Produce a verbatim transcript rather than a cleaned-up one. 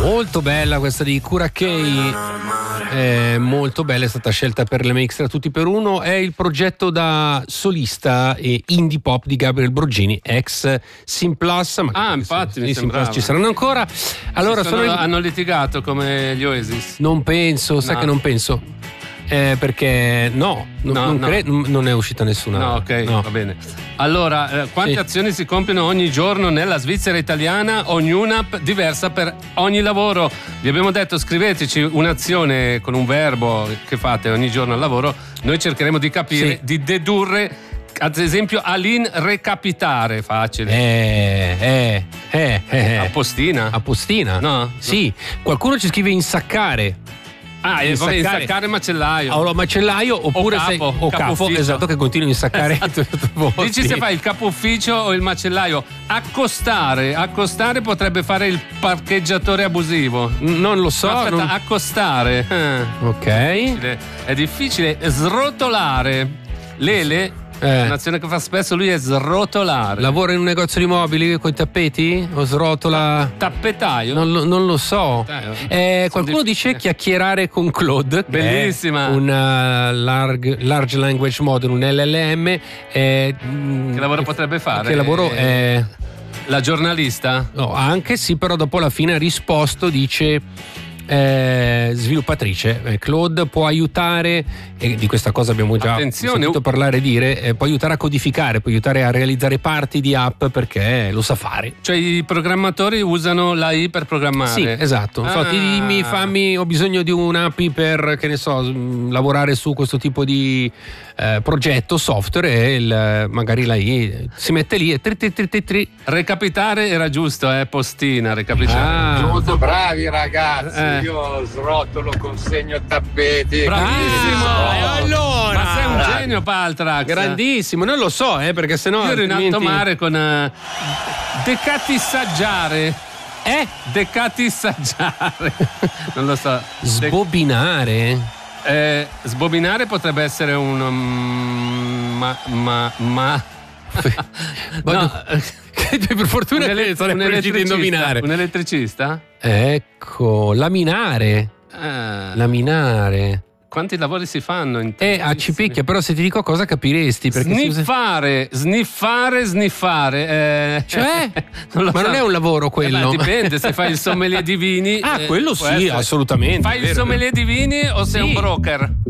Molto bella questa di Kurakei, eh, molto bella, è stata scelta per le Extra Tutti per Uno. È il progetto da solista e indie pop di Gabriel Borgini, ex Simplus. Ma ah, infatti, mi sembrava. Ci saranno ancora. Allora, sono, sono... hanno litigato come gli Oasis? Non penso, sai no. che non penso. Eh, perché no, no, non, no. Cre- non è uscita nessuna. No, ok, no. va bene. Allora, eh, quante sì. azioni si compiono ogni giorno nella Svizzera italiana? Ognuna p- diversa per ogni lavoro. Vi abbiamo detto, scriveteci un'azione con un verbo che fate ogni giorno al lavoro. Noi cercheremo di capire, sì. di dedurre. Ad esempio, Alin recapitare, facile. Eh, eh, eh, eh. Appostina? Appostina? No. Sì, qualcuno ci scrive insaccare. Ah, insaccare, insaccare macellaio. O macellaio oppure o capo, sei, o capo, esatto, che continui a insaccare. Esatto. Dici se fai il capo ufficio o il macellaio. Accostare, accostare potrebbe fare il parcheggiatore abusivo. Non lo so. Aspetta, non... accostare. Ok. È difficile. È difficile. Srotolare. Lele. Eh. Un'azione che fa spesso lui è srotolare. Lavora in un negozio di mobili con i tappeti? O srotola? Tappetaio? Non lo, non lo so. Eh, qualcuno dice chiacchierare con Claude. Bellissima. Un uh, large, large language model, un L L M. Eh, che lavoro che, potrebbe fare? Che lavoro è? La giornalista? No, anche sì, però dopo alla fine ha risposto, dice. Eh, sviluppatrice. eh, Claude può aiutare, e di questa cosa abbiamo già Attenzione. sentito parlare dire, eh, può aiutare a codificare, può aiutare a realizzare parti di app perché lo sa fare. Cioè i programmatori usano l'A I per programmare? Sì, esatto. Ah. Infatti dimmi, fammi, ho bisogno di un'A P I per, che ne so, lavorare su questo tipo di eh, progetto software, e il, magari l'A I si mette lì e tri tri tri tri tri. Recapitare era giusto, eh, postina, recapitare. Ah. Molto bravi ragazzi, Eh. io srotolo, consegno tappeti. Bravissimo! Ah, allora. Ma sei un Bravi. genio, Paltrax. Grandissimo, non lo so, eh, perché sennò Io ero in altrimenti... alto mare con uh, decatissaggiare. Eh? Decatissaggiare. Non lo so. Sbobinare? Eh, sbobinare potrebbe essere un um, ma ma ma no, per fortuna un, che sarei riuscito a indovinare. Un elettricista? Ecco, laminare. Eh, Laminare. quanti lavori si fanno? In Eh, a Cipicchia, però se ti dico cosa capiresti. Perché si usa- Sniffare, sniffare, sniffare. Eh, Cioè? non lo Ma so. non è un lavoro quello. Eh, beh, dipende, se fai il sommelier di vini. Ah, eh, quello può sì, essere. assolutamente. Fai il vero. sommelier di vini o sei Sì. un broker?